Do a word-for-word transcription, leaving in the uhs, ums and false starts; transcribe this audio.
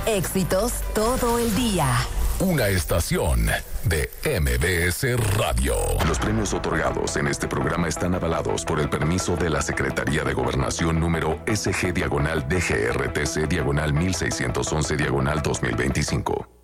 Éxitos todo el día. Una estación de M B S Radio. Los premios otorgados en este programa están avalados por el permiso de la Secretaría de Gobernación número S G diagonal D G R T C diagonal mil seiscientos once diagonal dos mil veinticinco.